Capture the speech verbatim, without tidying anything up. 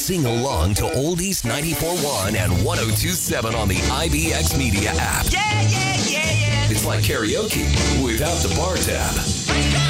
sing along to Oldies ninety-four point one and one oh two point seven on the I B X Media app. Yeah, yeah, yeah, yeah. It's like karaoke without the bar tab.